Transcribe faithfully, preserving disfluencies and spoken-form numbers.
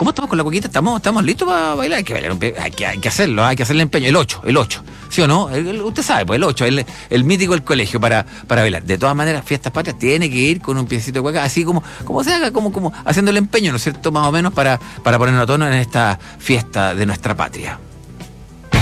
¿Cómo estamos con la cuequita? ¿Estamos, estamos listos para bailar? Hay que bailar, hay que, hay que hacerlo, hay que hacerle empeño. El ocho, el ocho. ¿Sí o no? El, el, usted sabe, pues el ocho, el, el mítico del colegio para, para bailar. De todas maneras, Fiestas Patrias tiene que ir con un piecito de cueca, así como, como se haga, como, como haciendo el empeño, ¿no es cierto? Más o menos para, para ponernos a tono en esta fiesta de nuestra patria.